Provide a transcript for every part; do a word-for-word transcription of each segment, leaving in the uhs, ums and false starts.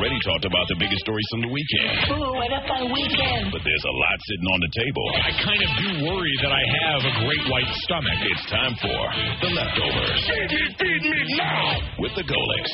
already talked about the biggest stories from the weekend. Ooh, what a fun weekend. But there's a lot sitting on the table. I kind of do worry that I have a great white stomach. It's time for The Leftovers. Feed me, feed me now. With the Golics.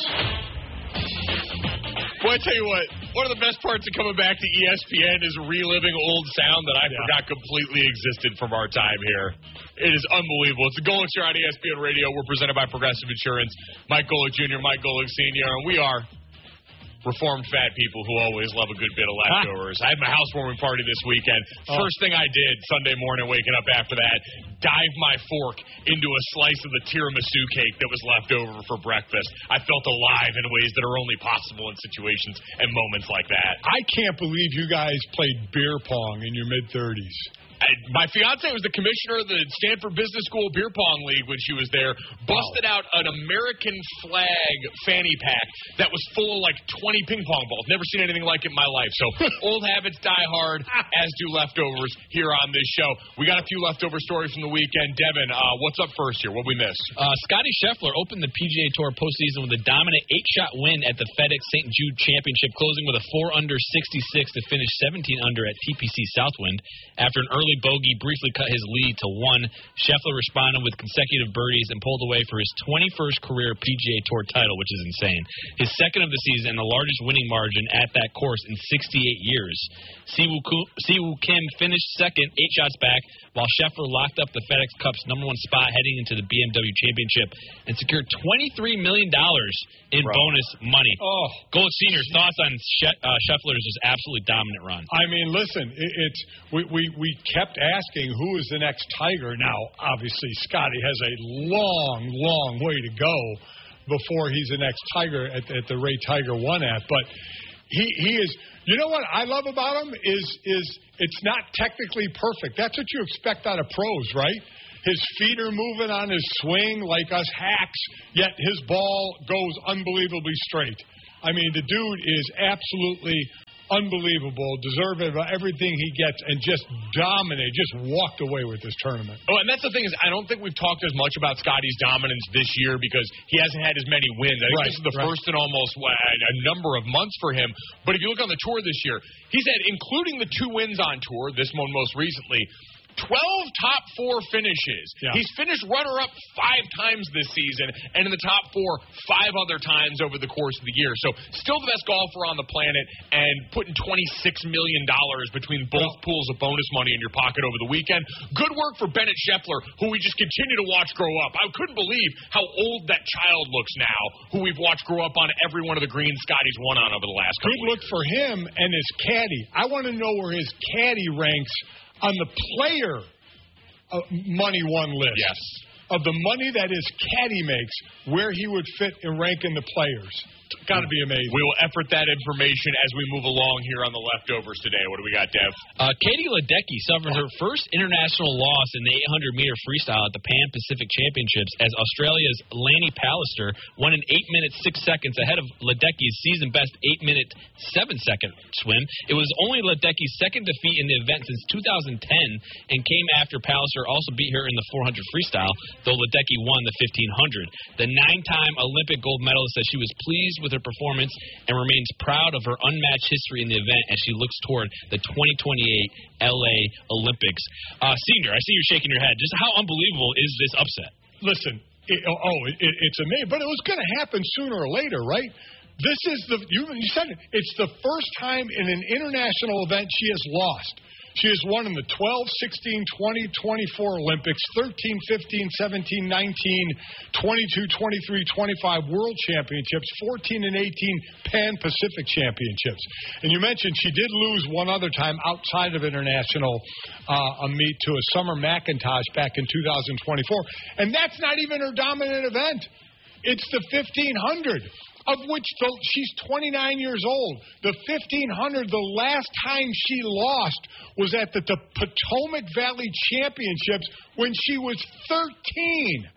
Well, I tell you what, one of the best parts of coming back to E S P N is reliving old sound that I yeah. forgot completely existed from our time here. It is unbelievable. It's the Golics here on E S P N Radio. We're presented by Progressive Insurance. Mike Golic Junior, Mike Golic Senior, and we are reformed fat people who always love a good bit of leftovers. I had my housewarming party this weekend. Oh. First thing I did Sunday morning, waking up after that, dive my fork into a slice of the tiramisu cake that was left over for breakfast. I felt alive in ways that are only possible in situations and moments like that. I can't believe you guys played beer pong in your mid-thirties. I, my fiance was the commissioner of the Stanford Business School Beer Pong League when she was there, busted wow. out an American flag fanny pack that was full of like twenty ping pong balls. Never seen anything like it in my life. So old habits die hard, as do leftovers here on this show. We got a few leftover stories from the weekend. Devin, uh, what's up first here? What we miss? Uh, Scotty Scheffler opened the P G A Tour postseason with a dominant eight-shot win at the FedEx Saint Jude Championship, closing with a four under sixty-six to finish seventeen under at T P C Southwind. After an early bogey briefly cut his lead to one, Scheffler responded with consecutive birdies and pulled away for his twenty-first career P G A Tour title, which is insane. His second of the season and the largest winning margin at that course in sixty-eight years. Siwoo Kim finished second, eight shots back, while Scheffler locked up the FedEx Cup's number one spot heading into the B M W Championship and secured twenty-three million dollars in Bro. bonus money. Oh, Golic Senior, thoughts on she- uh, Scheffler's just absolutely dominant run? I mean, listen, it, it's we, we, we kept asking who is the next Tiger. Now, obviously, Scotty has a long, long way to go before he's the next Tiger at, at the Ray Tiger won at. But he he is. You know what I love about him is is it's not technically perfect. That's what you expect out of pros, right? His feet are moving on his swing like us hacks, yet his ball goes unbelievably straight. I mean, the dude is absolutely unbelievable, deserving of everything he gets, and just dominated, just walked away with this tournament. Oh, and that's the thing is, I don't think we've talked as much about Scotty's dominance this year because he hasn't had as many wins. I think right, this is the right. first in almost what, a number of months for him. But if you look on the tour this year, he's had, including the two wins on tour, this one most recently, twelve top four finishes. Yeah. He's finished runner-up five times this season, and in the top four, five other times over the course of the year. So still the best golfer on the planet, and putting twenty-six million dollars between both well, pools of bonus money in your pocket over the weekend. Good work for Bennett Scheffler, who we just continue to watch grow up. I couldn't believe how old that child looks now, who we've watched grow up on every one of the greens Scotty's won on over the last couple of years. Good look for him and his caddy. I want to know where his caddy ranks on the player uh, money won list. Yes. Of the money that his caddy makes, where he would fit and rank in the players. Got to be amazing. We will effort that information as we move along here on the leftovers today. What do we got, Dev? Uh, Katie Ledecky suffered her first international loss in the eight hundred meter freestyle at the Pan Pacific Championships as Australia's Lanny Pallister won in eight minutes six seconds ahead of Ledecky's season-best eight minute seven second swim. It was only Ledecky's second defeat in the event since two thousand ten and came after Pallister also beat her in the four hundred freestyle, though Ledecky won the fifteen hundred. The nine-time Olympic gold medalist said she was pleased with her performance and remains proud of her unmatched history in the event as she looks toward the twenty twenty-eight L A Olympics. Uh, Senior, I see you're shaking your head. Just how unbelievable is this upset? Listen, it, oh, it, it's amazing, but it was going to happen sooner or later, right? This is the you, you said it. It's the first time in an international event she has lost. She has won in the twelve, sixteen, twenty, twenty-four Olympics, thirteen, fifteen, seventeen, nineteen, twenty-two, twenty-three, twenty-five World Championships, fourteen and eighteen Pan-Pacific Championships. And you mentioned she did lose one other time outside of international uh, a meet to a Summer McIntosh back in two thousand twenty-four. And that's not even her dominant event. It's the fifteen hundred. Of which the, she's twenty-nine years old. The fifteen hundred, the last time she lost was at the, the Potomac Valley Championships when she was thirteen.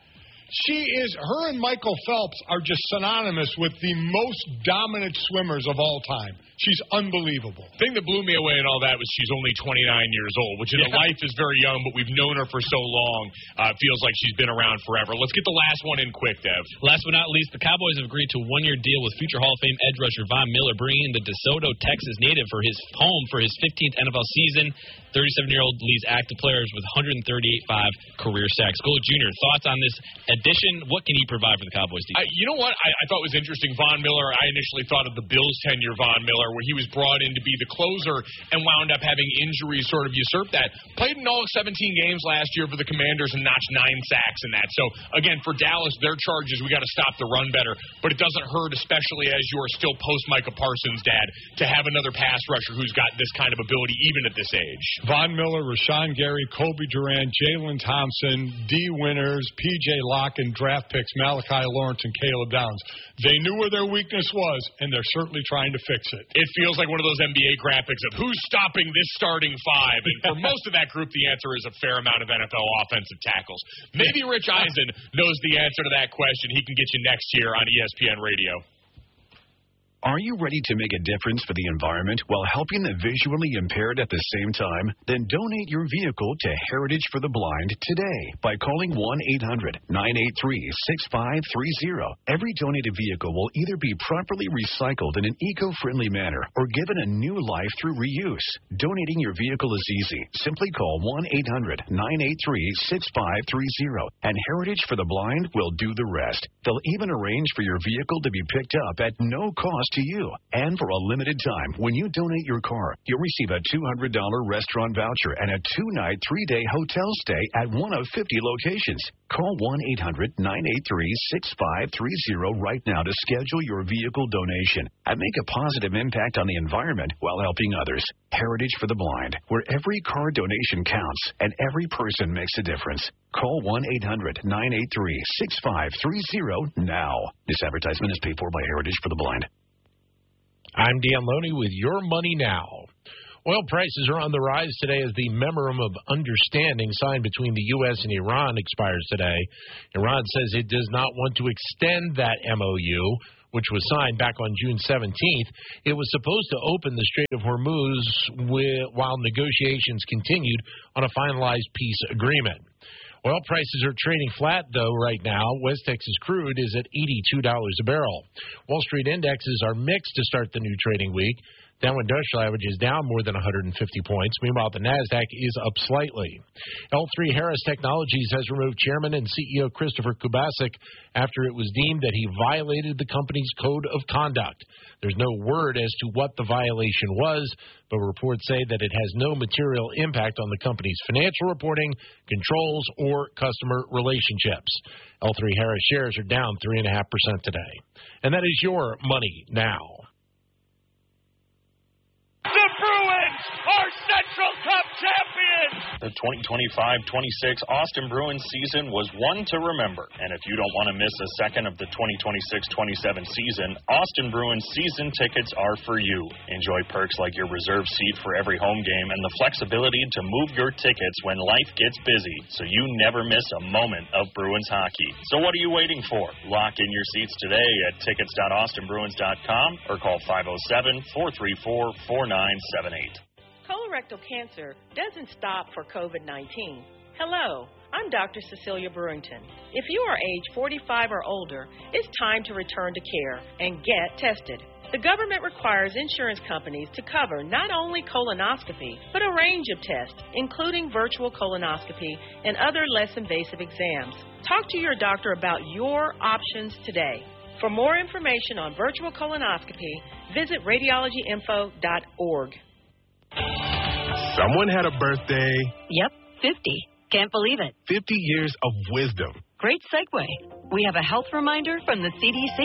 She is, her and Michael Phelps are just synonymous with the most dominant swimmers of all time. She's unbelievable. The thing that blew me away and all that was she's only twenty-nine years old, which in yeah. life is very young, but we've known her for so long. Uh, it feels like she's been around forever. Let's get the last one in quick, Dev. Last but not least, the Cowboys have agreed to a one-year deal with future Hall of Fame edge rusher Von Miller, bringing the DeSoto, Texas native for his home for his fifteenth N F L season. thirty-seven-year-old leads active players with one hundred thirty-eight point five career sacks. Gold Junior, thoughts on this addition? What can he provide for the Cowboys defense? I, you know what I, I thought was interesting? Von Miller, I initially thought of the Bills' tenure Von Miller, where he was brought in to be the closer and wound up having injuries sort of usurp that. Played in all seventeen games last year for the Commanders and notched nine sacks in that. So, again, for Dallas, their charge is we got to stop the run better. But it doesn't hurt, especially as you're still post-Micah Parsons, Dad, to have another pass rusher who's got this kind of ability even at this age. Von Miller, Rashawn Gary, Kobe Durant, Jalen Thompson, D. Winters, P J. Locke, and draft picks Malachi Lawrence and Caleb Downs. They knew where their weakness was, and they're certainly trying to fix it. It feels like one of those N B A graphics of who's stopping this starting five. And for most of that group, the answer is a fair amount of N F L offensive tackles. Maybe Rich Eisen knows the answer to that question. He can get you next year on E S P N Radio. Are you ready to make a difference for the environment while helping the visually impaired at the same time? Then donate your vehicle to Heritage for the Blind today by calling one eight hundred nine eight three six five three zero. Every donated vehicle will either be properly recycled in an eco-friendly manner or given a new life through reuse. Donating your vehicle is easy. Simply call one eight hundred nine eight three six five three zero, and Heritage for the Blind will do the rest. They'll even arrange for your vehicle to be picked up at no cost to you. And for a limited time, when you donate your car, you'll receive a two hundred dollars restaurant voucher and a two-night, three-day hotel stay at one of fifty locations. Call one eight hundred nine eight three six five three zero right now to schedule your vehicle donation and make a positive impact on the environment while helping others. Heritage for the Blind, where every car donation counts and every person makes a difference. Call one eight hundred nine eight three six five three zero now. This advertisement is paid for by Heritage for the Blind. I'm Dan Loney with Your Money Now. Oil prices are on the rise today as the Memorandum of Understanding signed between the U S and Iran expires today. Iran says it does not want to extend that M O U, which was signed back on June seventeenth. It was supposed to open the Strait of Hormuz with, while negotiations continued on a finalized peace agreement. Oil prices are trading flat, though, right now. West Texas crude is at eighty-two dollars a barrel. Wall Street indexes are mixed to start the new trading week. Dow Industrial Average is down more than one hundred fifty points. Meanwhile, the NASDAQ is up slightly. L three Harris Technologies has removed Chairman and C E O Christopher Kubasik after it was deemed that he violated the company's code of conduct. There's no word as to what the violation was, but reports say that it has no material impact on the company's financial reporting, controls, or customer relationships. L three Harris shares are down three point five percent today. And that is Your Money Now. The Bruins are Central Cup champions! The twenty twenty-five twenty-six Austin Bruins season was one to remember. And if you don't want to miss a second of the twenty twenty-six twenty-seven season, Austin Bruins season tickets are for you. Enjoy perks like your reserved seat for every home game and the flexibility to move your tickets when life gets busy, so you never miss a moment of Bruins hockey. So what are you waiting for? Lock in your seats today at tickets dot austin bruins dot com or call five oh seven, four three four, four nine seven eight. Colorectal cancer doesn't stop for COVID nineteen. Hello, I'm Doctor Cecilia Brewington. If you are age forty-five or older, it's time to return to care and get tested. The government requires insurance companies to cover not only colonoscopy, but a range of tests, including virtual colonoscopy and other less invasive exams. Talk to your doctor about your options today. For more information on virtual colonoscopy, visit radiology info dot org. Someone had a birthday. Yep, fifty. Can't believe it. fifty years of wisdom. Great segue. We have a health reminder from the C D C.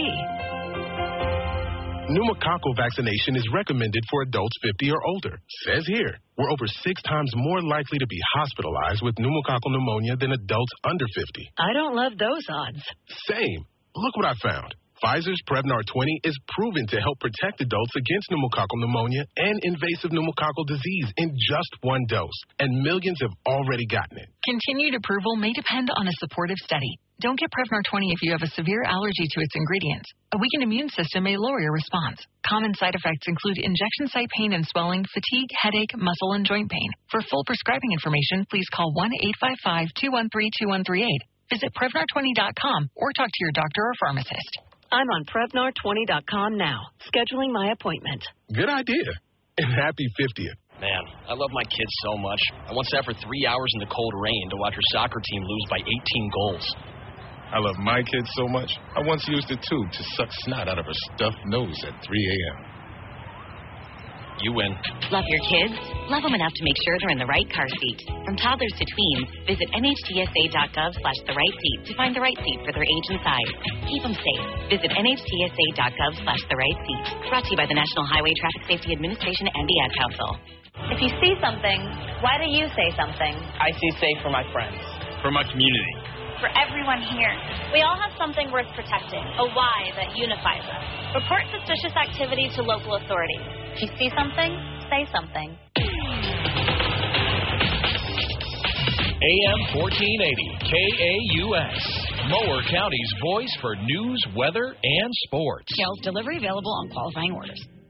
Pneumococcal vaccination is recommended for adults fifty or older. Says here, we're over six times more likely to be hospitalized with pneumococcal pneumonia than adults under fifty. I don't love those odds. Same. Look what I found. Pfizer's Prevnar twenty is proven to help protect adults against pneumococcal pneumonia and invasive pneumococcal disease in just one dose, and millions have already gotten it. Continued approval may depend on a supportive study. Don't get Prevnar twenty if you have a severe allergy to its ingredients. A weakened immune system may lower your response. Common side effects include injection site pain and swelling, fatigue, headache, muscle, and joint pain. For full prescribing information, please call one eight five five, two one three, two one three eight. Visit Prevnar twenty dot com or talk to your doctor or pharmacist. I'm on Prevnar twenty dot com now, scheduling my appointment. Good idea. And happy fiftieth. Man, I love my kids so much. I once sat for three hours in the cold rain to watch her soccer team lose by eighteen goals. I love my kids so much, I once used a tube to suck snot out of her stuffed nose at three a.m. You win. Love your kids? Love them enough to make sure they're in the right car seat. From toddlers to tweens, visit N H T S A dot gov slash the right seat to find the right seat for their age and size. Keep them safe. Visit N H T S A dot gov slash the right seat. Brought to you by the National Highway Traffic Safety Administration and the Ad Council. If you see something, why do you say something? I see safe for my friends. For my community. For everyone here. We all have something worth protecting, a why that unifies us. Report suspicious activity to local authorities. If you see something, say something. A M fourteen eighty, K A U S, Mower County's voice for news, weather, and sports. Shell's delivery available on qualifying orders.